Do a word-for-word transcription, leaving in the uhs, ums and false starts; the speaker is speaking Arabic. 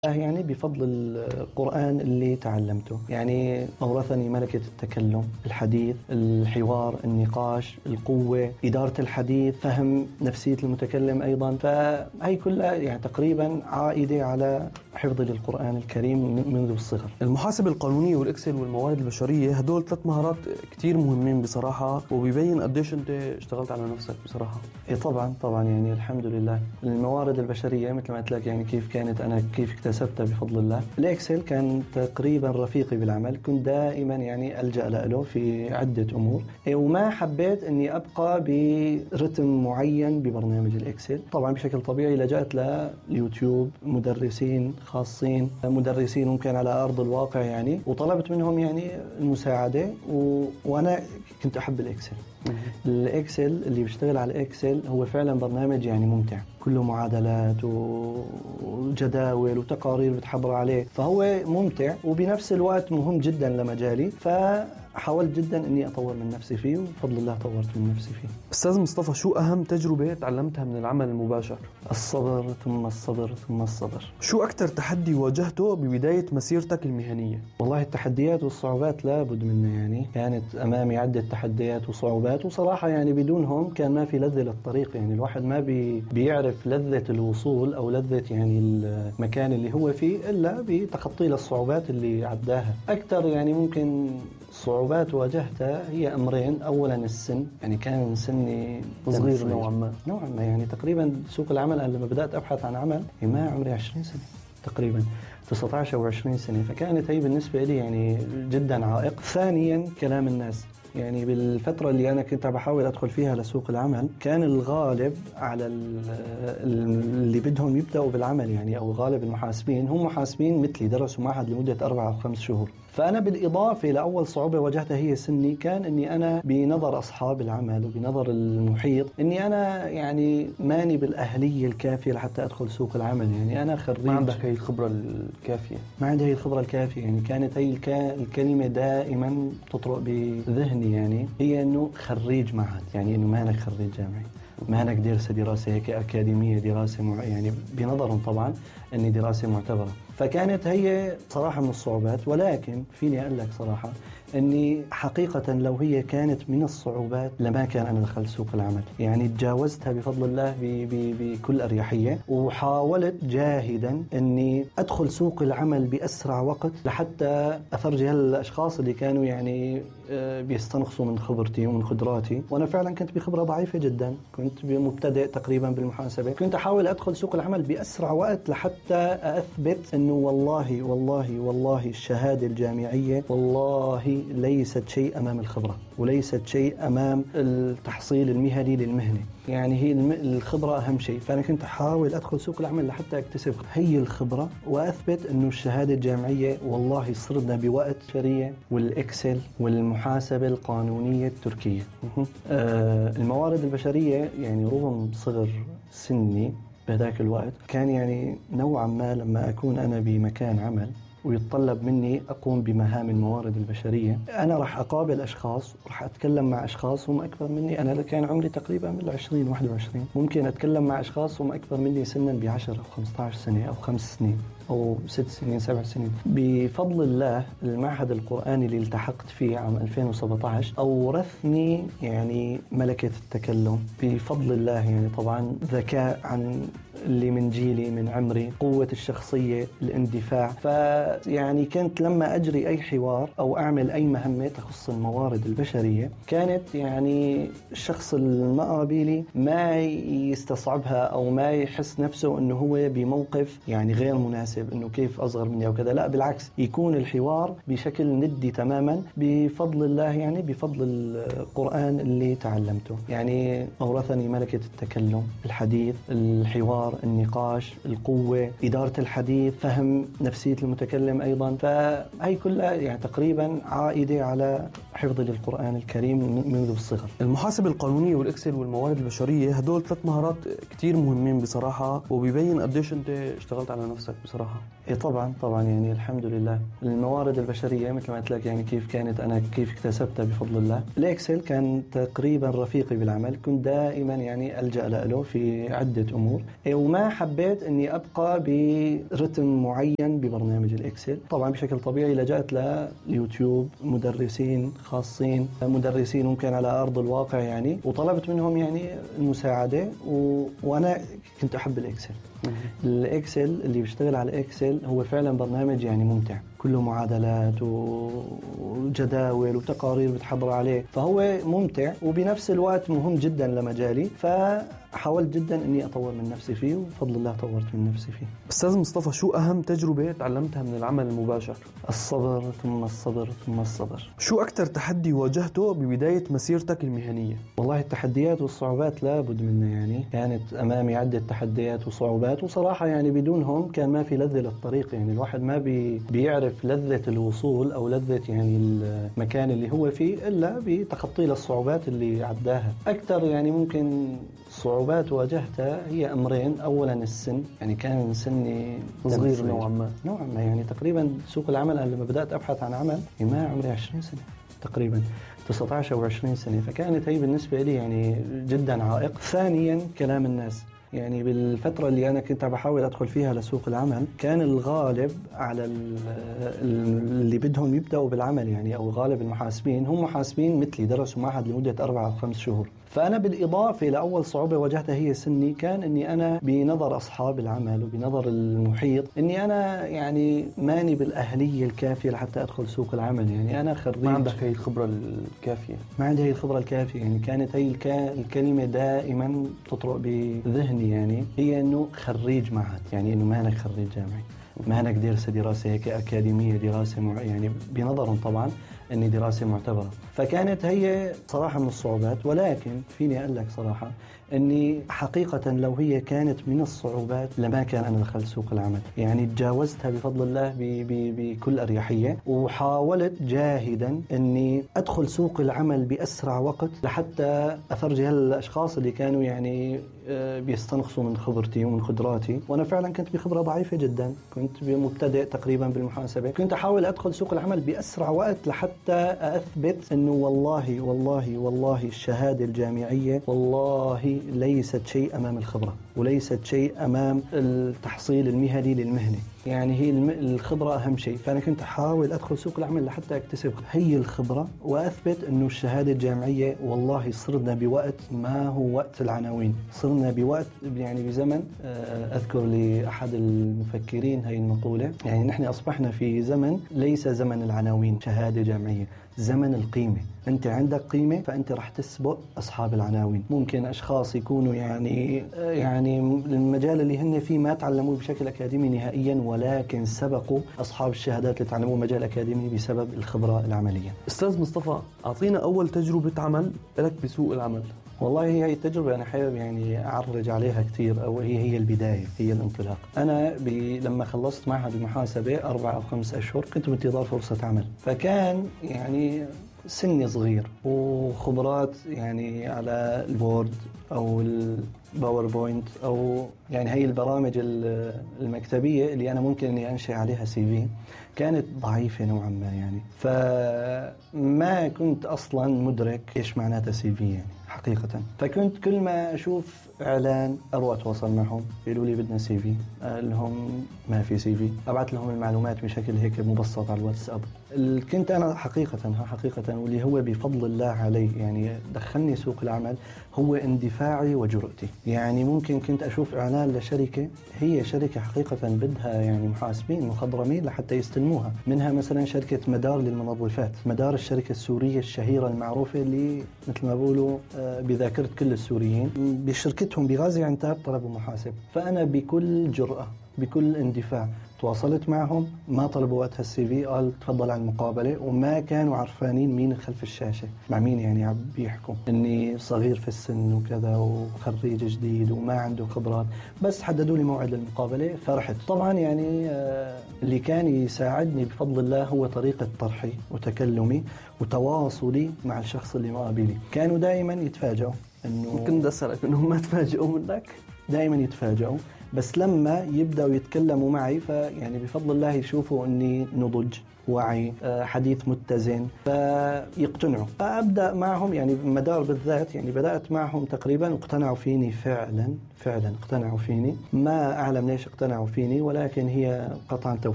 يعني بفضل القرآن اللي تعلمته، يعني أورثني ملكة التكلم، الحديث، الحوار، النقاش، القوة، إدارة الحديث، فهم نفسية المتكلم أيضا. فهي كلها يعني تقريبا عائدة على حفظ للقرآن الكريم منذ الصغر. المحاسبة القانونية والإكسل والموارد البشرية هدول ثلاث مهارات كتير مهمين بصراحة، وبيبين قديش أنت اشتغلت على نفسك بصراحة. إيه طبعا طبعا يعني الحمد لله. الموارد البشرية مثل ما قلت لك يعني كيف كانت أنا كيف اكتسبتها بفضل الله. الإكسل كان تقريبا رفيقي بالعمل، كنت دائما يعني ألجأ له في عدة أمور، وما حبيت أني أبقى برتم معين ببرنامج الإكسل. طبعا بشكل طبيعي لجأت لليوتيوب، مدرسين خاصين، مدرسين ممكن على أرض الواقع يعني، وطلبت منهم يعني المساعدة و... وأنا كنت أحب الإكسل. الإكسل اللي بيشتغل على الإكسل هو فعلا برنامج يعني ممتع، كله معادلات وجداول وتقارير بتحضر عليه، فهو ممتع وبنفس الوقت مهم جدا لمجالي. فحاولت جدا اني اطور من نفسي فيه، وبفضل الله طورت من نفسي فيه. أستاذ مصطفى، شو أهم تجربة تعلمتها من العمل المباشر؟ الصبر ثم الصبر ثم الصبر. شو أكتر تحدي واجهته ببداية مسيرتك المهنية؟ والله التحديات والصعوبات لابد منها، يعني كانت أمامي عدة تحديات وصعوبات، وصراحة يعني بدونهم كان ما في لذة للطريق. يعني الواحد ما بي بيعرف لذة الوصول أو لذة يعني المكان اللي هو فيه إلا بتخطي للصعوبات اللي عداها. أكتر يعني ممكن صعوبات واجهتها هي أمرين. أولا السن، يعني كان سني صغير نوعا ما نوعا ما يعني تقريبا سوق العمل. أنا لما بدأت أبحث عن عمل ما عمري عشرين سنة تقريبا، تسعة عشر أو عشرين سنة، فكانت هي بالنسبة لي يعني جدا عائق. ثانيا كلام الناس، يعني بالفترة اللي أنا كنت بحاول أدخل فيها لسوق العمل كان الغالب على اللي بدهم يبدأوا بالعمل يعني، أو غالب المحاسبين هم محاسبين مثلي درسوا معهد لمدة أربعة أو خمس شهور. فأنا بالإضافة لأول صعوبة واجهتها هي سني، كان أني أنا بنظر أصحاب العمل وبنظر المحيط أني أنا يعني ماني بالأهلية الكافية لحتى أدخل سوق العمل. يعني أنا خريج، ما عندك هي الخبرة الكافية. ما عندي هي الخبرة الكافية. يعني كانت هي الكلمة دائما تطرق بذهني، يعني هي أنه خريج معهد، يعني أنه ما أنا خريج جامعي، ما أنا درس دراسة هيك أكاديمية، دراسة مع يعني بنظرهم طبعا أني دراسة معتبرة. فكانت هي صراحة من الصعوبات، ولكن فيني أقول لك صراحة أني حقيقة لو هي كانت من الصعوبات لما كان أنا دخلت سوق العمل. يعني تجاوزتها بفضل الله بكل أريحية، وحاولت جاهدا أني أدخل سوق العمل بأسرع وقت لحتى أفرجي هالأشخاص اللي كانوا يعني بيستنقصوا من خبرتي ومن قدراتي. وأنا فعلا كنت بخبرة ضعيفة جدا، كنت مبتدئ تقريبا بالمحاسبة. كنت أحاول أدخل سوق العمل بأسرع وقت لحتى أثبت أنه والله والله والله الشهادة الجامعية والله ليست شيء أمام الخبرة، وليست شيء أمام التحصيل المهني للمهنة. يعني هي الخبرة أهم شيء. فأنا كنت أحاول أدخل سوق العمل لحتى أكتسب هي الخبرة وأثبت أنه الشهادة الجامعية والله صرنا بوقت شرية والإكسل والمحاسبة القانونية التركية. آه الموارد البشرية يعني رغم صغر سني بهذاك الوقت كان يعني نوعا ما لما أكون أنا بمكان عمل ويتطلب مني أقوم بمهام الموارد البشرية، أنا راح أقابل أشخاص، راح أتكلم مع أشخاص هم أكبر مني. أنا كان عمري تقريبا من العشرين واحد وعشرين، ممكن أتكلم مع أشخاص هم أكبر مني سنا بعشر أو خمسة عشر سنة أو خمس سنين أو ست سنين سبع سنين. بفضل الله المعهد القرآني اللي التحقت فيه عام ألفين وسبعة عشر أورثني يعني ملكة التكلم بفضل الله. يعني طبعا ذكاء عن اللي من جيلي من عمري، قوة الشخصية، الاندفاع. فيعني كنت لما أجري أي حوار أو أعمل أي مهمة تخص الموارد البشرية كانت يعني الشخص المقابلي ما يستصعبها أو ما يحس نفسه أنه هو بموقف يعني غير مناسب، أنه كيف أصغر مني أو كذا. لا بالعكس، يكون الحوار بشكل ندي تماما بفضل الله، يعني بفضل القرآن اللي تعلمته. يعني أورثني ملكة التكلم، الحديث، الحوار، النقاش، القوة، إدارة الحديث، فهم نفسية المتكلم أيضا. فهي كلها يعني تقريبا عائدة على حفظ للقرآن الكريم منذ الصغر. المحاسبة القانونية والإكسل والموارد البشرية هدول ثلاث مهارات كتير مهمين بصراحة، وبيبين قديش أنت اشتغلت على نفسك بصراحة. إيه طبعا طبعا يعني الحمد لله. الموارد البشرية مثل ما قلت لك يعني كيف كانت أنا كيف اكتسبتها بفضل الله. الإكسل كان تقريبا رفيقي بالعمل، كنت دائما يعني ألجأ له في عدة أمور، وما حبيت اني ابقى برتم معين ببرنامج الاكسل. طبعا بشكل طبيعي لجأت ليوتيوب، مدرسين خاصين، مدرسين ممكن على ارض الواقع يعني، وطلبت منهم يعني المساعده و... وانا كنت احب الاكسل. الاكسل اللي بيشتغل على الاكسل هو فعلا برنامج يعني ممتع، كله معادلات وجداول وتقارير بتحضر عليه، فهو ممتع وبنفس الوقت مهم جدا لمجالي. فحاولت جدا اني اطور من نفسي فيه، وبفضل الله طورت من نفسي فيه. استاذ مصطفى، شو اهم تجربه تعلمتها من العمل المباشر؟ الصبر ثم الصبر ثم الصبر. شو اكثر تحدي واجهته ببدايه مسيرتك المهنيه؟ والله التحديات والصعوبات لابد منها، يعني كانت امامي عده تحديات وصعوبات، وصراحه يعني بدونهم كان ما في لذة للطريق. يعني الواحد ما بي بيعرف لذة الوصول او لذة يعني المكان اللي هو فيه الا بتخطي الصعوبات اللي عداها. اكثر يعني ممكن صعوبات واجهتها هي امرين. اولا السن، يعني كان سني صغير نوعا ما نوعا ما يعني تقريبا سوق العمل. انا لما بدات ابحث عن عمل ما عمري عشرين سنه تقريبا، تسعة عشر او عشرين سنه، فكانت هي بالنسبه لي يعني جدا عائق. ثانيا كلام الناس، يعني بالفترة اللي أنا كنت بحاول أدخل فيها لسوق العمل كان الغالب على اللي بدهم يبدأوا بالعمل، يعني أو غالب المحاسبين هم محاسبين مثلي درسوا معهد لمدة أربعة أو خمس شهور. فأنا بالإضافة لأول صعوبة واجهتها هي سني، كان أني أنا بنظر أصحاب العمل وبنظر المحيط أني أنا يعني ماني بالأهلية الكافية لحتى أدخل سوق العمل. يعني أنا خريج، ما عندك هي الخبرة الكافية. ما عندي هي الخبرة الكافية. يعني كانت هي الكلمة دائما تطرق بذهني، يعني هي أنه خريج معهد، يعني أنه مانك خريج جامعي، مانك دراسة دراسة هيك أكاديمية، دراسة مع يعني بنظرهم طبعا أني دراسة معتبرة. فكانت هي صراحة من الصعوبات. ولكن فيني أقول لك صراحة أني حقيقة لو هي كانت من الصعوبات لما كان أنا دخلت سوق العمل. يعني تجاوزتها بفضل الله بكل أريحية، وحاولت جاهدا أني أدخل سوق العمل بأسرع وقت لحتى أفرجي هالأشخاص اللي كانوا يعني بيستنقصوا من خبرتي ومن قدراتي. وأنا فعلا كنت بخبرة ضعيفة جدا، كنت مبتدئ تقريبا بالمحاسبة. كنت أحاول أدخل سوق العمل بأسرع وقت لحتى أثبت أنه والله والله والله الشهادة الجامعية والله ليست شيء أمام الخبرة، وليست شيء أمام التحصيل المهني للمهنة. يعني هي الخبرة أهم شيء. فأنا كنت أحاول أدخل سوق العمل لحتى أكتسب هي الخبرة وأثبت أنه الشهادة الجامعية والله صرنا بوقت ما هو وقت العناوين، صرنا بوقت يعني بزمن. أذكر لأحد المفكرين هي المقولة، يعني نحن أصبحنا في زمن ليس زمن العناوين شهادة جامعية، زمن القيمة. أنت عندك قيمة فأنت رح تسبق أصحاب العناوين. ممكن أشخاص يكونوا يعني يعني المجال اللي هن فيه ما تعلموه بشكل أكاديمي نهائيا، ولكن سبقوا أصحاب الشهادات اللي تعلموه مجال أكاديمي بسبب الخبرة العملية. أستاذ مصطفى، أعطينا أول تجربة عمل لك بسوق العمل. والله هي التجربة أنا حابب يعني أعرج عليها كثير، أو هي هي البداية، هي الانطلاق. أنا لما خلصت معهد المحاسبة أربع أو خمس أشهر كنت بانتظار فرصة عمل، فكان يعني سني صغير وخبرات يعني على البورد أو الباوربوينت أو يعني هي البرامج المكتبية اللي أنا ممكن أني أنشئ عليها سي في كانت ضعيفة نوعا ما، يعني فما كنت أصلا مدرك إيش معناتها سي في يعني حقيقة. فكنت كل ما أشوف إعلان أروح أتواصل معهم، يقولوا لي بدنا سي في، أقول لهم ما في سي في، أبعث لهم المعلومات بشكل هيك مبسط على الواتساب. كنت أنا حقيقة ها حقيقة واللي هو بفضل الله علي يعني دخلني سوق العمل هو اندفاعي وجرأتي. يعني ممكن كنت أشوف إعلان لشركة، هي شركة حقيقة بدها يعني محاسبين مخضرمين لحتى يستلموها، منها مثلا شركة مدار للمنظفات، مدار الشركة السورية الشهيرة المعروفة اللي مثل ما بقولوا بذاكرة كل السوريين، بشركتهم بغازي عنتاب طلبوا محاسب. فأنا بكل جرأة بكل اندفاع تواصلت معهم، ما طلبوا وقتها السي في، قال تفضل على المقابلة، وما كانوا عارفانين مين خلف الشاشة مع مين يعني عم بيحكوا، اني صغير في السن وكذا وخريج جديد وما عنده خبرات، بس حددوا لي موعد للمقابلة فرحت. طبعا يعني اللي كان يساعدني بفضل الله هو طريقة طرحي وتكلمي وتواصلي مع الشخص اللي مقابلي. كانوا دائما يتفاجئوا انه ممكن بدي اسالك انهم ما تفاجئوا منك؟ دائما يتفاجئوا بس لما يبدأوا يتكلموا معي فيعني بفضل الله يشوفوا أني نضج، وعي، حديث متزن، فيقتنعوا. فأبدأ معهم يعني مدار بالذات، يعني بدأت معهم تقريبا اقتنعوا فيني فعلا فعلا اقتنعوا فيني. ما أعلم ليش اقتنعوا فيني، ولكن هي قطعا توفيق.